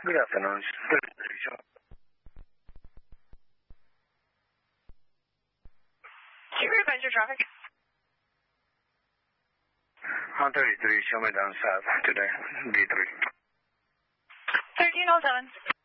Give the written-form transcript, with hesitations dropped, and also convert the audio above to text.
Good afternoon. Can you revise your traffic? On 33, show me down south today, D3. 1307.